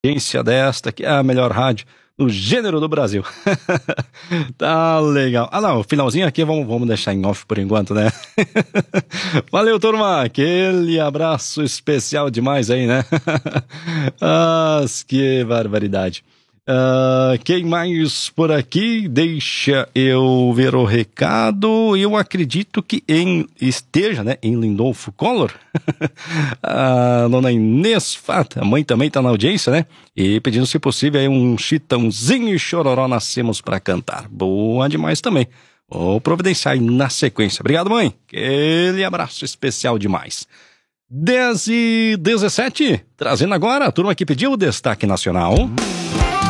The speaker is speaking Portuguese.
audiência desta, que é a melhor rádio do gênero do Brasil. Tá legal. Ah, não, o finalzinho aqui vamos deixar em off por enquanto, né? Valeu, turma. Aquele abraço especial demais aí, né? Que barbaridade. Quem mais por aqui? Deixa eu ver o recado. Eu acredito que esteja, né, em Lindolfo Collor. A dona Inês Fata, a mãe também tá na audiência, né? E pedindo, se possível, aí um Chitãozinho e Chororó Nascemos pra Cantar. Boa demais também. Vou providenciar aí na sequência. Obrigado, mãe. Aquele abraço especial demais. 10h17, trazendo agora a turma que pediu o Destaque Nacional.